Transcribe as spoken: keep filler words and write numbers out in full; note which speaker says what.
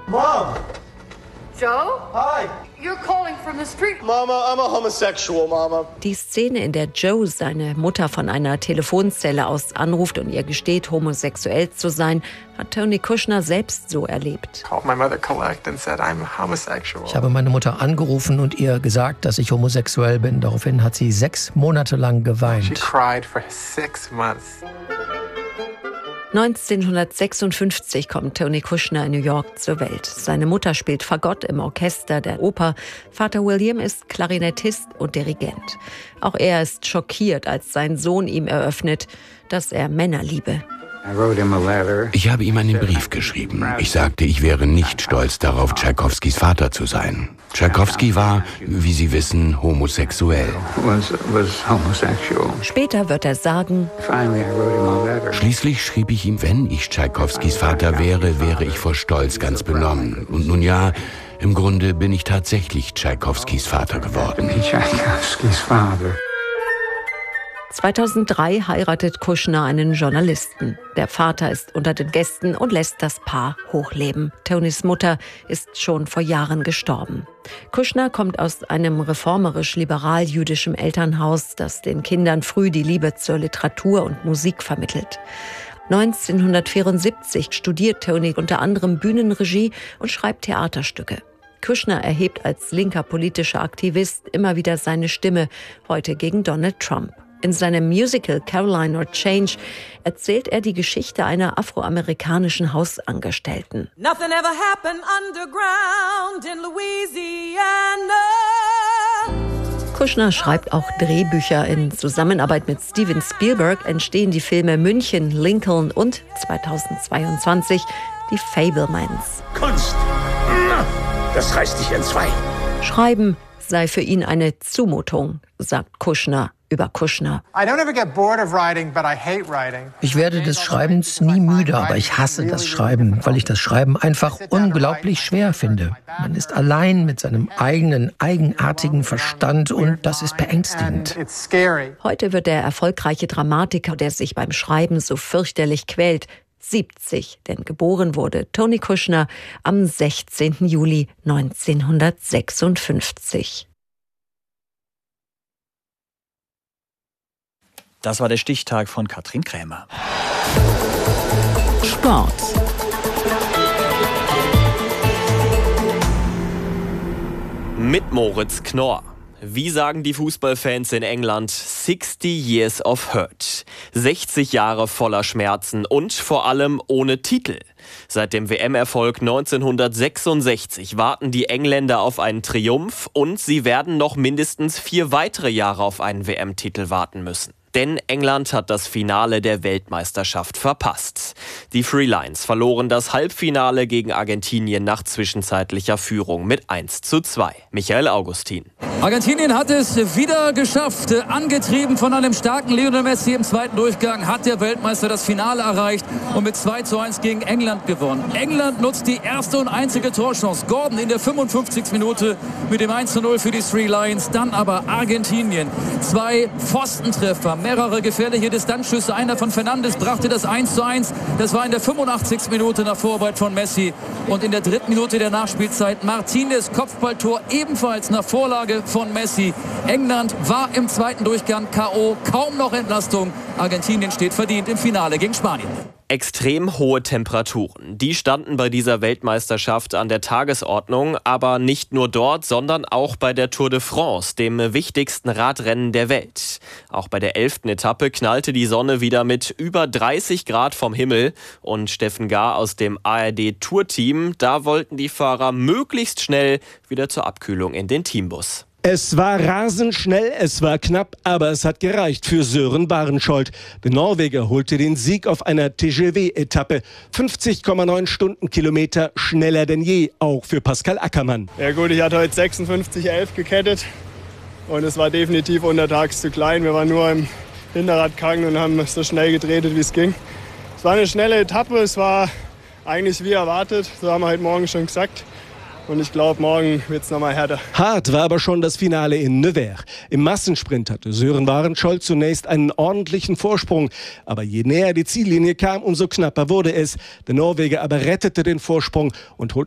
Speaker 1: Mom!
Speaker 2: Joe?
Speaker 1: Hi!
Speaker 2: You're calling from the street.
Speaker 1: Mama, I'm a homosexual, Mama.
Speaker 3: Die Szene, in der Joe seine Mutter von einer Telefonzelle aus anruft und ihr gesteht, homosexuell zu sein, hat Tony Kushner selbst so erlebt.
Speaker 4: Ich habe meine Mutter angerufen und ihr gesagt, dass ich homosexuell bin. Daraufhin hat sie sechs Monate lang geweint.
Speaker 5: She cried for six months.
Speaker 3: neunzehnhundertsechsundfünfzig kommt Tony Kushner in New York zur Welt. Seine Mutter spielt Fagott im Orchester der Oper. Vater William ist Klarinettist und Dirigent. Auch er ist schockiert, als sein Sohn ihm eröffnet, dass er Männer liebe.
Speaker 6: Ich habe ihm einen Brief geschrieben. Ich sagte, ich wäre nicht stolz darauf, Tschaikowskis Vater zu sein. Tschaikowski war, wie Sie wissen, homosexuell.
Speaker 3: Später wird er sagen,
Speaker 6: Schließlich schrieb ich ihm, wenn ich Tschaikowskis Vater wäre, wäre ich vor Stolz ganz benommen. Und nun ja, im Grunde bin ich tatsächlich Tschaikowskis Vater geworden.
Speaker 3: zweitausenddrei heiratet Kushner einen Journalisten. Der Vater ist unter den Gästen und lässt das Paar hochleben. Tonys Mutter ist schon vor Jahren gestorben. Kushner kommt aus einem reformerisch-liberal-jüdischen Elternhaus, das den Kindern früh die Liebe zur Literatur und Musik vermittelt. neunzehnhundertvierundsiebzig studiert Tony unter anderem Bühnenregie und schreibt Theaterstücke. Kushner erhebt als linker politischer Aktivist immer wieder seine Stimme, heute gegen Donald Trump. In seinem Musical Caroline or Change erzählt er die Geschichte einer afroamerikanischen Hausangestellten.
Speaker 7: Nothing ever happened underground in Louisiana.
Speaker 3: Kushner schreibt auch Drehbücher. In Zusammenarbeit mit Steven Spielberg entstehen die Filme München, Lincoln und zweitausendzweiundzwanzig die Fabelmans.
Speaker 8: Kunst, das reißt dich in zwei.
Speaker 3: Schreiben sei für ihn eine Zumutung, sagt Kushner über Kushner.
Speaker 4: Ich werde des Schreibens nie müde, aber ich hasse das Schreiben, weil ich das Schreiben einfach unglaublich schwer finde. Man ist allein mit seinem eigenen, eigenartigen Verstand und das ist beängstigend.
Speaker 3: Heute wird der erfolgreiche Dramatiker, der sich beim Schreiben so fürchterlich quält, siebzig, denn geboren wurde Tony Kushner am sechzehnten Juli neunzehnhundertsechsundfünfzig.
Speaker 9: Das war der Stichtag von Katrin Krämer.
Speaker 10: Sport.
Speaker 11: Mit Moritz Knorr. Wie sagen die Fußballfans in England? sixty years of hurt. sechzig Jahre voller Schmerzen und vor allem ohne Titel. Seit dem W M-Erfolg neunzehnhundertsechsundsechzig warten die Engländer auf einen Triumph und sie werden noch mindestens vier weitere Jahre auf einen W M-Titel warten müssen. Denn England hat das Finale der Weltmeisterschaft verpasst. Die Three Lions verloren das Halbfinale gegen Argentinien nach zwischenzeitlicher Führung mit eins zu zwei. Michael Augustin.
Speaker 12: Argentinien hat es wieder geschafft. Angetrieben von einem starken Lionel Messi im zweiten Durchgang hat der Weltmeister das Finale erreicht und mit zwei zu eins gegen England gewonnen. England nutzt die erste und einzige Torchance. Gordon in der fünfundfünfzigsten Minute mit dem eins zu null für die Three Lions. Dann aber Argentinien. Zwei Pfostentreffer, mehrere gefährliche Distanzschüsse. Einer von Fernandes brachte das eins zu eins. Das war in der fünfundachtzigsten Minute nach Vorarbeit von Messi. Und in der dritten Minute der Nachspielzeit Martinez Kopfballtor ebenfalls nach Vorlage von Messi. England war im zweiten Durchgang K O. Kaum noch Entlastung. Argentinien steht verdient im Finale gegen Spanien.
Speaker 11: Extrem hohe Temperaturen, die standen bei dieser Weltmeisterschaft an der Tagesordnung, aber nicht nur dort, sondern auch bei der Tour de France, dem wichtigsten Radrennen der Welt. Auch bei der elften Etappe knallte die Sonne wieder mit über dreißig Grad vom Himmel und Steffen Gahr aus dem A R D-Tourteam, da wollten die Fahrer möglichst schnell wieder zur Abkühlung in den Teambus.
Speaker 13: Es war rasend schnell, es war knapp, aber es hat gereicht für Søren Barensholt. Der Norweger holte den Sieg auf einer T G V-Etappe. fünfzig Komma neun Stundenkilometer schneller denn je, auch für Pascal Ackermann.
Speaker 14: Ja gut, ich hatte heute sechsundfünfzig Komma elf gekettet und es war definitiv untertags zu klein. Wir waren nur im Hinterradgang und haben so schnell gedreht, wie es ging. Es war eine schnelle Etappe, es war eigentlich wie erwartet, so haben wir heute Morgen schon gesagt. Und ich glaube, morgen wird es nochmal härter.
Speaker 13: Hart war aber schon das Finale in Nevers. Im Massensprint hatte Søren Barensholt zunächst einen ordentlichen Vorsprung. Aber je näher die Ziellinie kam, umso knapper wurde es. Der Norweger aber rettete den Vorsprung und holte